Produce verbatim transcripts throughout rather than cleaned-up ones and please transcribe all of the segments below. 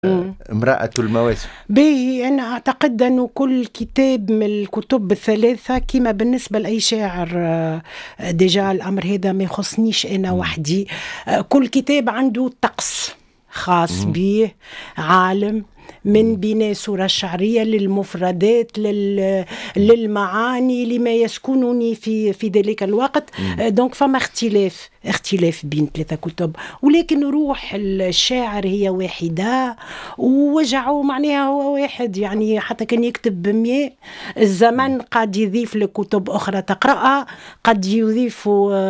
مم. امرأة المواسم. باهي أنا أعتقد أنه كل كتاب من الكتب الثلاثة كما بالنسبة لأي شاعر آه، ديجا الأمر هذا ما يخصنيش أنا وحدي. آه، كل كتاب عنده طقس خاص به، عالم من بناء صورة شعرية للمفردات لل... للمعاني لما يسكنني في في ذلك الوقت. دونك فما اختلاف اختلاف بين ثلاثة كتب، ولكن روح الشاعر هي واحدة ووجعه معناها هو واحد. يعني حتى كان يكتب بمية، الزمن قد يضيف لكتب أخرى تقرأها، قد يضيف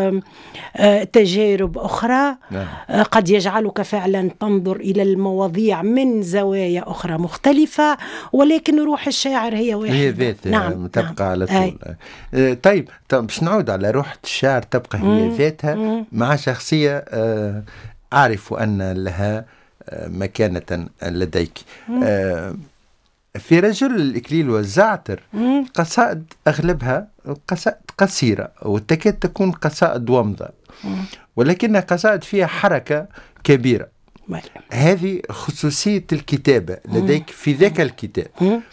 تجارب أخرى، قد يجعلك فعلا تنظر إلى المواضيع من زوايا أخرى مختلفة، ولكن روح الشاعر هي واحدة، هي ذات نعم تبقى نعم. على طول. آه طيب طب باش نعود على روح الشاعر تبقى هي مم. ذاتها مم. مع شخصية آه أعرف أن لها آه مكانة لديك. آه في رجل الإكليل والزعتر مم. قصائد أغلبها قصائد قصيرة وتكاد تكون قصائد ومضة، ولكنها قصائد فيها حركة كبيرة. هذه خصوصية الكتابة لديك في ذاك الكتاب.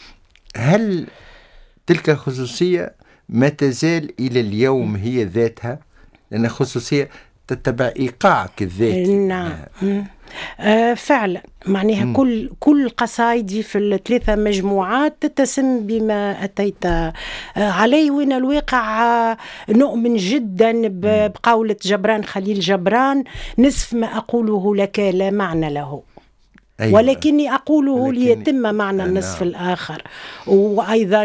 هل تلك الخصوصية ما تزال إلى اليوم هي ذاتها؟ لأن خصوصية تتبع إيقاعك الذاتي. نعم. آه فعلا معناها مم. كل كل قصائدي في الثلاثة مجموعات تتسم بما أتيت آه عليه، وين الواقع آه نؤمن جدا بقولة جبران خليل جبران: نصف ما أقوله لك لا معنى له، أيوة. ولكني أقوله ولكن... ليتم معنى النصف نعم. الآخر. وأيضا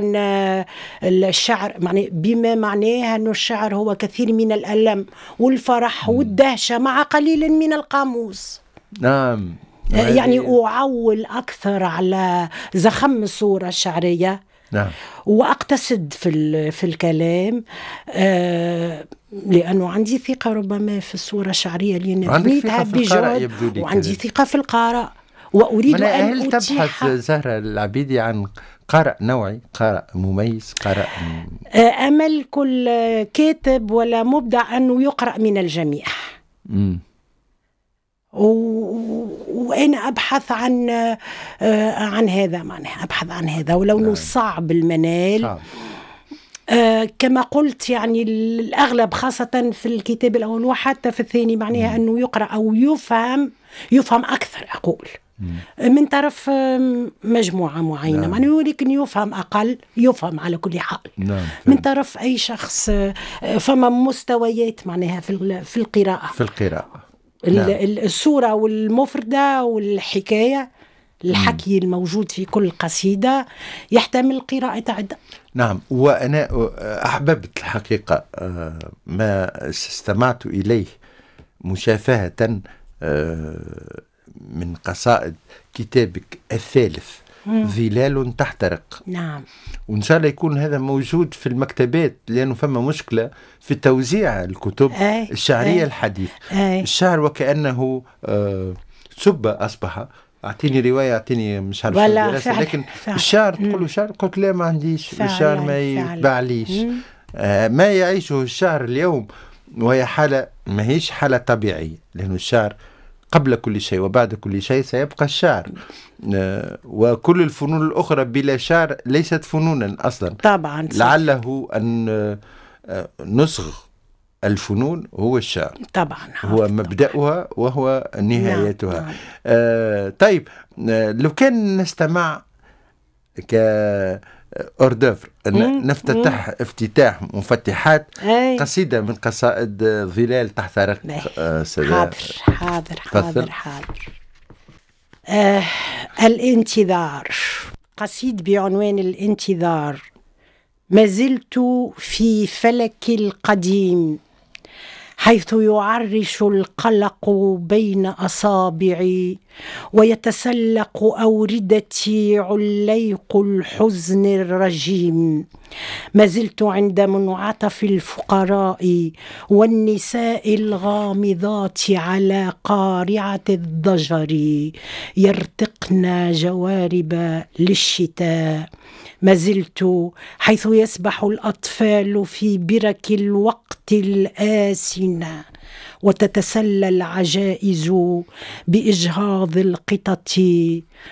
الشعر معني بما معناه أن الشعر هو كثير من الألم والفرح م. والدهشة مع قليل من القاموس. نعم. يعني أعول أكثر على زخم الصورة الشعرية. نعم. وأقتصد في في الكلام آه لأنه عندي ثقة ربما في الصورة الشعرية اللي نبنيتها بجهد، وعندي ثقة في القارئ، وأريد أن هل تبحث زهرة العبيدي عن قارئ نوعي، قارئ مميز، قارئ أمل كل كاتب ولا مبدع أنه يقرأ من الجميع؟ م. و... وأنا أبحث عن عن هذا، معناها أبحث عن هذا ولو أنه صعب المنال. صعب. آه كما قلت يعني الأغلب خاصة في الكتاب الأول وحتى في الثاني معناها أنه يقرأ أو يفهم يفهم أكثر أقول من طرف مجموعة معينة. نعم. معناه ولكن يفهم أقل، يفهم على كل حال. نعم. من طرف أي شخص. فما مستويات معناها في في القراءة في القراءة. نعم. الصورة والمفردة والحكاية، الحكي مم. الموجود في كل قصيدة يحتمل قراءة عدة. نعم. وأنا أحببت الحقيقة ما استمعت إليه مشافهة من قصائد كتابك الثالث مم. ظلال تحترق. نعم. وإن شاء الله يكون هذا موجود في المكتبات، لأنه فما مشكلة في توزيع الكتب أي. الشعرية أي. الحديث. أي. الشعر وكأنه آه سبة أصبح، أعطيني رواية أعطيني مش عارف دراسة، لكن فعلا. الشعر تقول له شعر، قلت لا ما عنديش الشعر ما يتبعليش. آه ما يعيشه الشعر اليوم وهي حالة ما هيش حالة طبيعية، لأنه الشعر قبل كل شيء وبعد كل شيء سيبقى الشعر. آه وكل الفنون الأخرى بلا شعر ليست فنونا أصلا. طبعا. لعله أن آه نصغ الفنون هو الشعر. طبعا. هو مبدأها وهو نهايتها. نعم. آه طيب آه لو كان نستمع كأوردوفر نفتتح مم. افتتاح مفتحات أي. قصيدة من قصائد ظلال تحترق. آه حاضر حاضر حاضر حاضر. آه الانتظار، قصيد بعنوان الانتظار. ما زلت في فلك القديم حيث يعرش القلق بين أصابعي ويتسلق أوردتي عليق الحزن الرجيم. ما زلت عند منعطف الفقراء والنساء الغامضات على قارعة الضجر يرتقن جوارب للشتاء. ما زلت حيث يسبح الأطفال في برك الوقت الآسنة وتتسلى العجائز بإجهاض القطط